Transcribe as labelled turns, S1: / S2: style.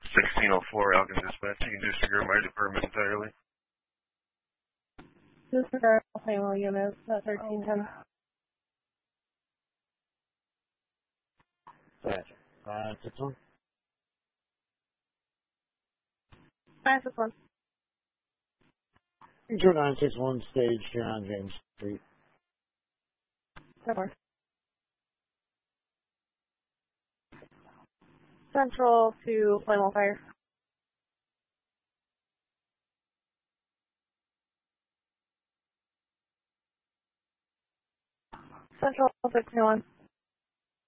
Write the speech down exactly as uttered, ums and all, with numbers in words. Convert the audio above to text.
S1: sixteen oh four, Alkin Dispatch. You can disregard my department entirely.
S2: Disregard all family units at thirteen ten.
S3: Gotcha. nine six one.
S2: nine six one.
S3: two nine six one stage here on James Street.
S2: Over. Central to Flame on Fire. Central six one.